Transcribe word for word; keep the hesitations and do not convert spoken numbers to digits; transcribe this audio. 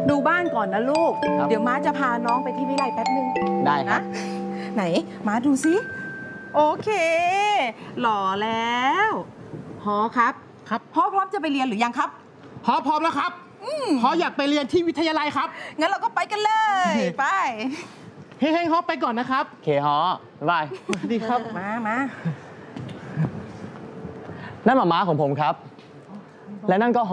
ดูบ้านก่อนนะลูก เดี๋ยวม้าจะพาน้องไปที่วิไลแป๊บนึงได้ครันะบไหนม้าดูสิโอเค หล่อแล้วฮอครับครับพ่อพร้อมจะไปเรียนหรือยังครับพอพร้อมแล้วครับพออยากไปเรียนที่วิทยาลัยครับงั้นเราก็ไปกันเลย ไปเฮ้งๆฮอปไปก่อนนะครับโอเคฮอบ๊ายบายสวัสดีครับมามานั่นหมาม้าของผมครับ และนั่นก็